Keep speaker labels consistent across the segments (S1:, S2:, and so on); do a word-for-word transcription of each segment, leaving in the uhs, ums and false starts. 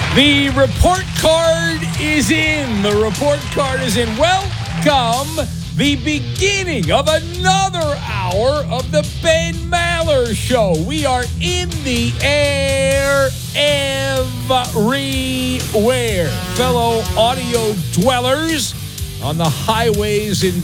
S1: The report card is in. The report card is in. Welcome, the beginning of another hour of the Ben Maller Show. We are in the air everywhere. Fellow audio dwellers on the highways and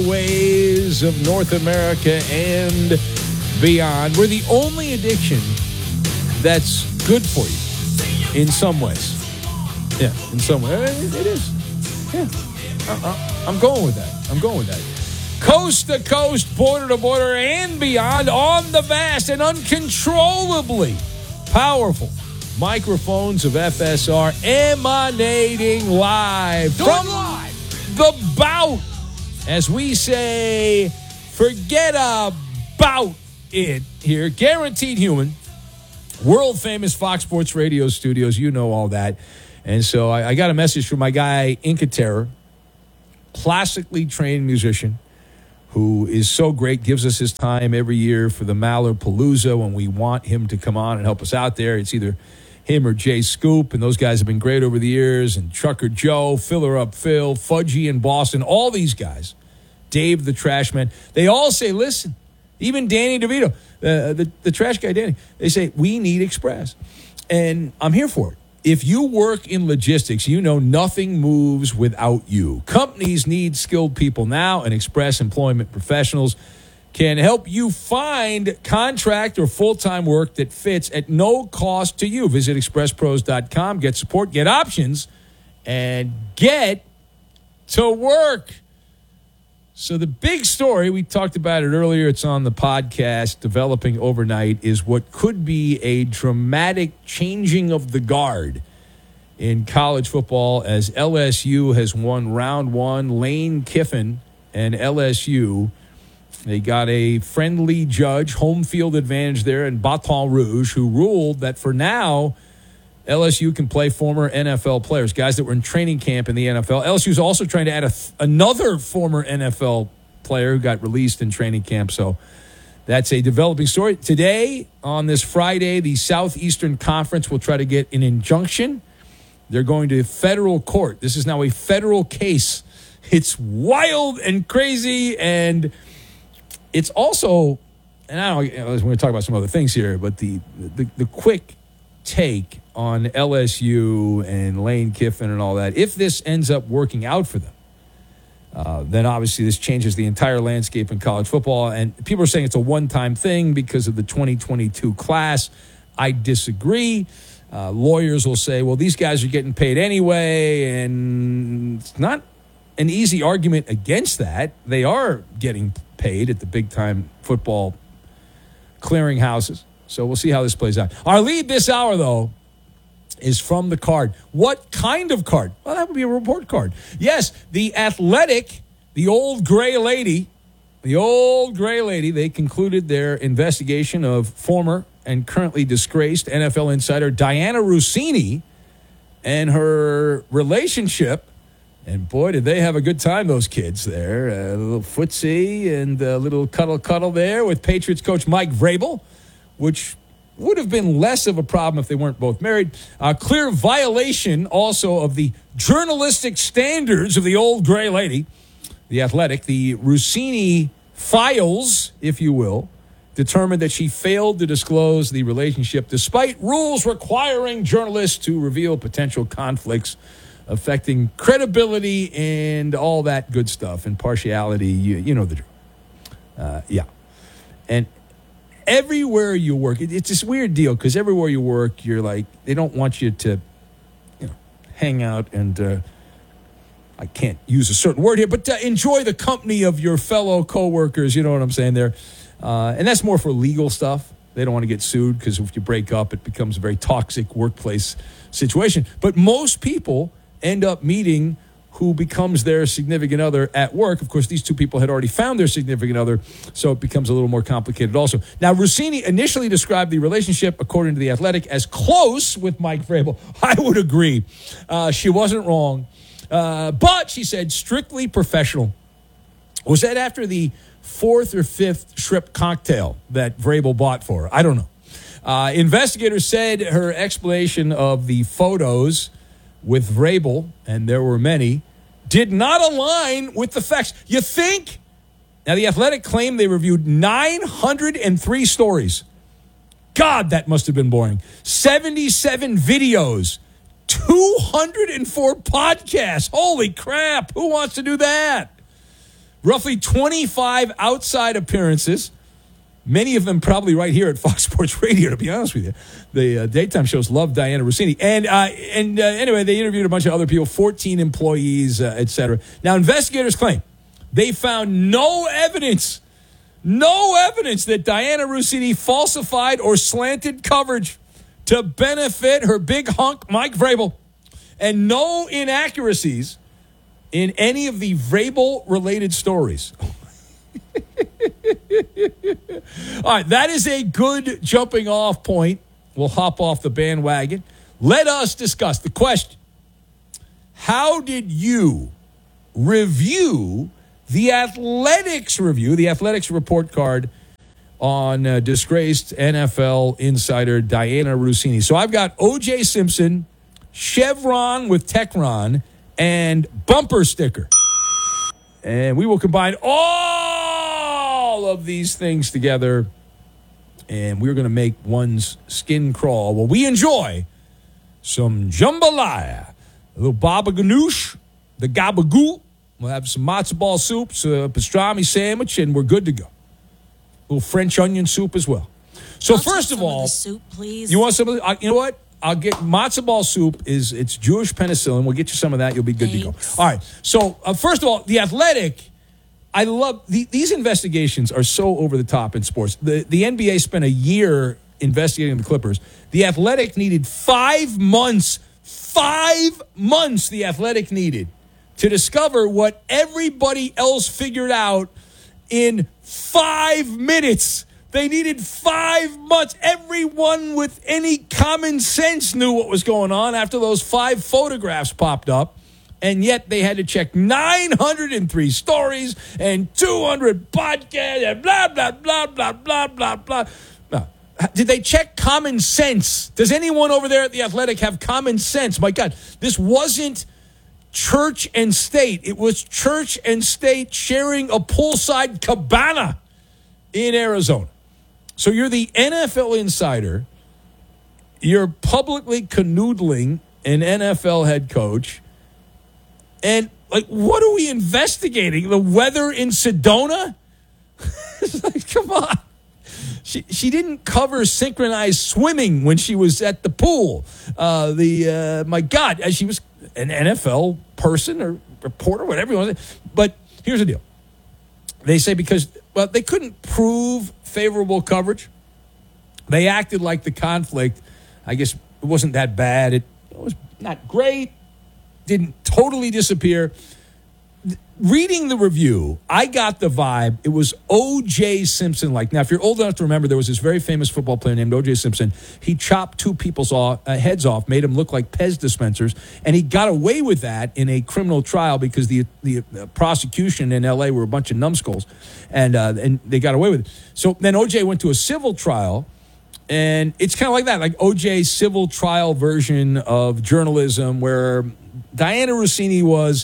S1: byways of North America and beyond. We're the only addiction that's good for you. In some ways. Yeah, in some ways. It is. Yeah. Uh-uh. I'm going with that. I'm going with that. Coast to coast, border to border, and beyond on the vast and uncontrollably powerful microphones of F S R emanating live from live. The bout. As we say, forget about it here. Guaranteed Human. World famous Fox Sports Radio studios. You know all that. And so I, I got a message from my guy, Inca Terror, classically trained musician who is so great, gives us his time every year for the Maller Palooza when we want him to come on and help us out there. It's either him or Jay Scoop, and those guys have been great over the years, and Trucker Joe, Filler Up Phil, Fudgy in Boston, all these guys, Dave the Trash Man, they all say, listen, even Danny DeVito, uh, the, the trash guy Danny, they say, we need Express. And I'm here for it. If you work in logistics, you know nothing moves without you. Companies need skilled people now, and Express Employment Professionals can help you find contract or full-time work that fits at no cost to you. Visit express pros dot com, get support, get options, and get to work. So the big story, we talked about it earlier, it's on the podcast, developing overnight, is what could be a dramatic changing of the guard in college football as L S U has won round one. Lane Kiffin and L S U, they got a friendly judge, home field advantage there in Baton Rouge, who ruled that for now, L S U can play former N F L players, guys that were in training camp in the N F L. L S U is also trying to add a th- another former N F L player who got released in training camp. So that's a developing story. Today, on this Friday, the Southeastern Conference will try to get an injunction. They're going to federal court. This is now a federal case. It's wild and crazy, and it's also, and I don't, you know, we're going to talk about some other things here, but the the, the quick take on L S U and Lane Kiffin and all that, if this ends up working out for them, uh, then obviously this changes the entire landscape in college football. And people are saying it's a one-time thing because of the twenty twenty-two class. I disagree. Uh, lawyers will say, well, these guys are getting paid anyway, and it's not an easy argument against that. They are getting paid at the big-time football clearinghouses. So we'll see how this plays out. Our lead this hour, though, is from the card. What kind of card? Well, that would be a report card. Yes, the Athletic, the old gray lady, the old gray lady, they concluded their investigation of former and currently disgraced N F L insider Diana Russini and her relationship. And boy, did they have a good time, those kids there. A little footsie and a little cuddle-cuddle there with Patriots coach Mike Vrabel, which would have been less of a problem if they weren't both married. A clear violation also of the journalistic standards of the old gray lady, the Athletic. The Russini files, if you will, determined that she failed to disclose the relationship despite rules requiring journalists to reveal potential conflicts affecting credibility and all that good stuff, and partiality. You, you know the drill. Uh, yeah. And everywhere you work, it, it's this weird deal because everywhere you work, you're like, they don't want you to, you know, hang out and, uh, I can't use a certain word here, but uh, enjoy the company of your fellow coworkers. You know what I'm saying there? Uh, and that's more for legal stuff. They don't want to get sued because if you break up, it becomes a very toxic workplace situation. But most people end up meeting who becomes their significant other at work. Of course, these two people had already found their significant other, so it becomes a little more complicated also. Now, Russini initially described the relationship, according to The Athletic, as close with Mike Vrabel. I would agree. Uh, she wasn't wrong. Uh, but, she said, strictly professional. Was that after the fourth or fifth shrimp cocktail that Vrabel bought for her? I don't know. Uh, investigators said her explanation of the photos with Vrabel, and there were many, did not align with the facts. You think? Now, The Athletic claimed they reviewed nine hundred three stories. God, that must have been boring. seventy-seven videos. two hundred four podcasts. Holy crap. Who wants to do that? Roughly twenty-five outside appearances. Many of them probably right here at Fox Sports Radio, to be honest with you. The uh, daytime shows love Diana Rossini. And uh, and uh, anyway, they interviewed a bunch of other people, fourteen employees, uh, et cetera. Now, investigators claim they found no evidence, no evidence that Diana Rossini falsified or slanted coverage to benefit her big hunk, Mike Vrabel, and no inaccuracies in any of the Vrabel-related stories. All right, that is a good jumping off point. We'll hop off the bandwagon. Let us discuss the question. How did you review the Athletics review, the Athletics report card on uh, disgraced N F L insider Diana Rossini? So I've got O J Simpson, Chevron with Techron, and bumper sticker. And we will combine all of these things together, and we're going to make one's skin crawl. Well, we enjoy some jambalaya, a little baba ganoush, the gabagool. We'll have some matzo ball soup, a pastrami sandwich, and we're good to go. A little French onion soup as well. So
S2: I'll
S1: first
S2: take
S1: of
S2: some
S1: all,
S2: of the soup, please.
S1: You want some of the, uh, you know what? I'll get matzo ball soup. Is It's Jewish penicillin. We'll get you some of that. You'll be good
S2: Thanks.
S1: to go. All right. So uh, first of all, The Athletic, I love, the, these investigations are so over the top in sports. The, the N B A spent a year investigating the Clippers. The Athletic needed five months, five months The Athletic needed to discover what everybody else figured out in five minutes. They needed five months. Everyone with any common sense knew what was going on after those five photographs popped up. And yet they had to check nine hundred three stories and two hundred podcasts and blah, blah, blah, blah, blah, blah, blah. Now, did they check common sense? Does anyone over there at The Athletic have common sense? My God, this wasn't church and state. It was church and state sharing a poolside cabana in Arizona. So you're the N F L insider. You're publicly canoodling an N F L head coach. And, like, what are we investigating? The weather in Sedona? It's like, come on. She she didn't cover synchronized swimming when she was at the pool. Uh, the uh, my God, she was an N F L person or reporter, whatever you want to say. But here's the deal. They say because, well, they couldn't prove favorable coverage. They acted like the conflict, I guess, it wasn't that bad. It, it was not great. Didn't totally disappear. Reading the review, I got the vibe. It was O J Simpson like. Now, if you're old enough to remember, there was this very famous football player named O J Simpson. He chopped two people's off, uh, heads off, made them look like Pez dispensers, and he got away with that in a criminal trial because the the uh, prosecution in L A were a bunch of numbskulls, and uh, and they got away with it. So then O J went to a civil trial, and it's kind of like that, like O J's civil trial version of journalism, where Diana Rossini was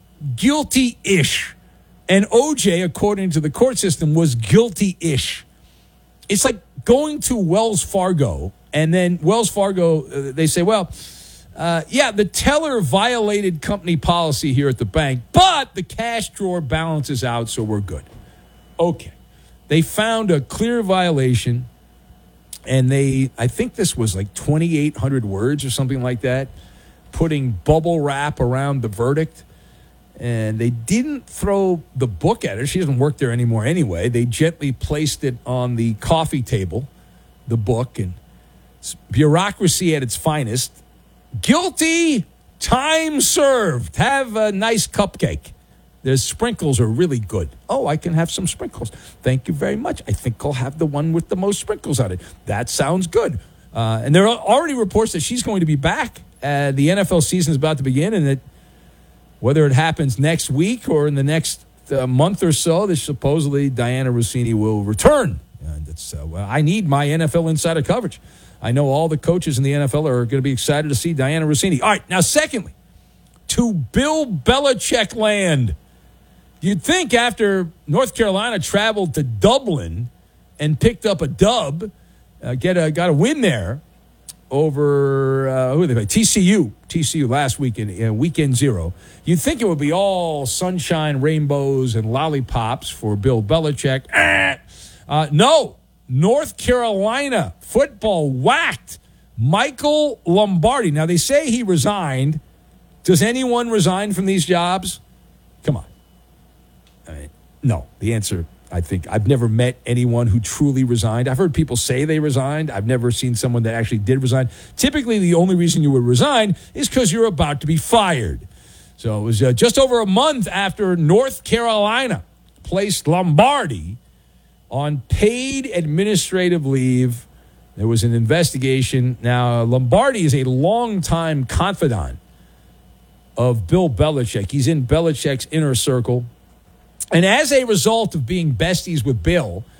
S1: guilty-ish. And O J, according to the court system, was guilty-ish. It's like going to Wells Fargo, and then Wells Fargo, uh, they say, well, uh, yeah, the teller violated company policy here at the bank, but the cash drawer balances out, so we're good. Okay. They found a clear violation, and they, I think this was like twenty-eight hundred words or something like that, putting bubble wrap around the verdict. And they didn't throw the book at her. She doesn't work there anymore anyway. They gently placed it on the coffee table, the book, and it's bureaucracy at its finest. Guilty, time served. Have a nice cupcake. The sprinkles are really good. Oh, I can have some sprinkles. Thank you very much. I think I'll have the one with the most sprinkles on it. That sounds good. Uh, and there are already reports that she's going to be back. Uh, the N F L season is about to begin, and that whether it happens next week or in the next uh, month or so, that supposedly Diana Rossini will return And it's, uh, well, I need my N F L insider coverage. I know all the coaches in the N F L are going to be excited to see Diana Rossini. All right, now secondly, to Bill Belichick land. You'd think after North Carolina traveled to Dublin and picked up a dub, uh, get a got a win there over uh, who did they play? T C U. T C U last weekend, uh, weekend zero. You'd think it would be all sunshine, rainbows, and lollipops for Bill Belichick. Uh, no, North Carolina football whacked Michael Lombardi. Now, they say he resigned. Does anyone resign from these jobs? Come on. I mean, no, the answer, I think, I've never met anyone who truly resigned. I've heard people say they resigned. I've never seen someone that actually did resign. Typically, the only reason you would resign is because you're about to be fired. So it was uh, just over a month after North Carolina placed Lombardi on paid administrative leave. There was an investigation. Now, Lombardi is a longtime confidant of Bill Belichick. He's in Belichick's inner circle. And as a result of being besties with Bill,